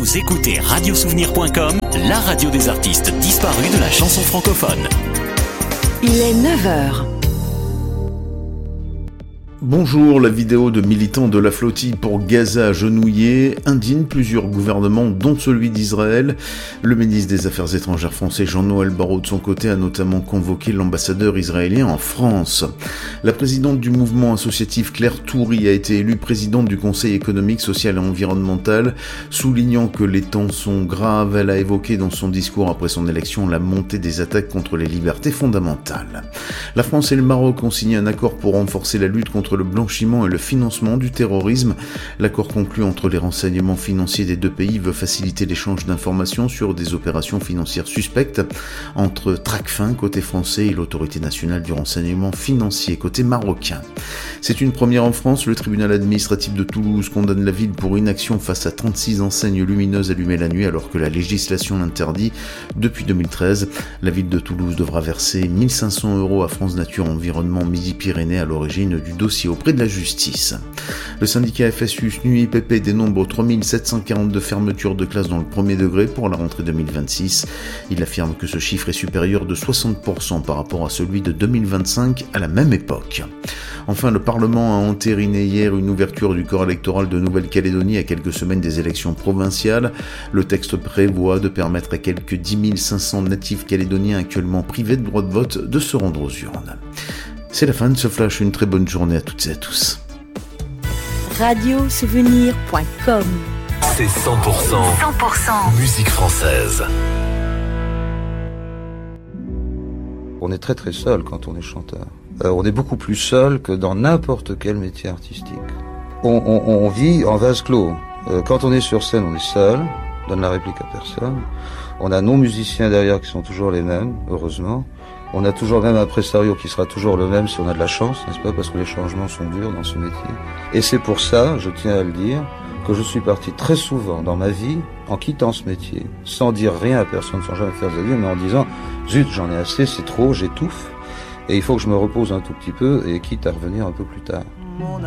Vous écoutez radiosouvenir.com, la radio des artistes disparus de la chanson francophone. Il est 9h. Bonjour, la vidéo de militants de la flottille pour Gaza agenouillés indigne plusieurs gouvernements, dont celui d'Israël. Le ministre des Affaires étrangères français Jean-Noël Barrot, de son côté, a notamment convoqué l'ambassadeur israélien en France. La présidente du mouvement associatif Claire Toury a été élue présidente du Conseil économique, social et environnemental, soulignant que les temps sont graves. Elle a évoqué dans son discours après son élection la montée des attaques contre les libertés fondamentales. La France et le Maroc ont signé un accord pour renforcer la lutte contre le blanchiment et le financement du terrorisme. L'accord conclu entre les renseignements financiers des deux pays veut faciliter l'échange d'informations sur des opérations financières suspectes entre Tracfin côté français et l'autorité nationale du renseignement financier côté marocain. C'est une première en France. Le tribunal administratif de Toulouse condamne la ville pour inaction face à 36 enseignes lumineuses allumées la nuit alors que la législation l'interdit depuis 2013. La ville de Toulouse devra verser 1 500 € à France Nature Environnement Midi-Pyrénées à l'origine du dossier auprès de la justice. Le syndicat FSU SNUIPP dénombre 3742 fermetures de classes dans le premier degré pour la rentrée 2026. Il affirme que ce chiffre est supérieur de 60% par rapport à celui de 2025 à la même époque. Enfin, le Parlement a entériné hier une ouverture du corps électoral de Nouvelle-Calédonie à quelques semaines des élections provinciales. Le texte prévoit de permettre à quelques 10 500 natifs calédoniens actuellement privés de droit de vote de se rendre aux urnes. C'est la fin de ce flash, une très bonne journée à toutes et à tous. Radiosouvenir.com. C'est 100% musique française. On est très très seul quand on est chanteur. On est beaucoup plus seul que dans n'importe quel métier artistique. On vit en vase clos. Quand on est sur scène, on est seul, on donne la réplique à personne. On a nos musiciens derrière qui sont toujours les mêmes, heureusement. On a toujours même un prestario qui sera toujours le même si on a de la chance, n'est-ce pas, parce que les changements sont durs dans ce métier. Et c'est pour ça, je tiens à le dire, que je suis parti très souvent dans ma vie, en quittant ce métier, sans dire rien à personne, sans jamais faire d'adieu, mais en disant « Zut, j'en ai assez, c'est trop, j'étouffe, et il faut que je me repose un tout petit peu, et quitte à revenir un peu plus tard. »